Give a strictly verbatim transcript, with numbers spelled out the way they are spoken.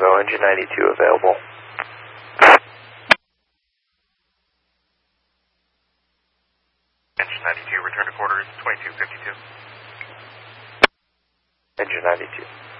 Chicago, engine ninety-two available. Engine ninety-two, return to quarters, twenty-two fifty-two. Engine ninety-two.